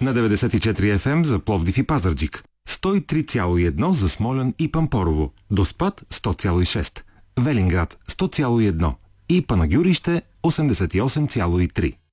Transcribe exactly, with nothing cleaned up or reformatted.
на деветдесет и четири еф ем за Пловдив и Пазарджик, сто и три цяло и едно за Смолян и Пампорово, Доспат сто цяло и шест, Велинград сто цяло и едно и Панагюрище осемдесет и осем цяло и три.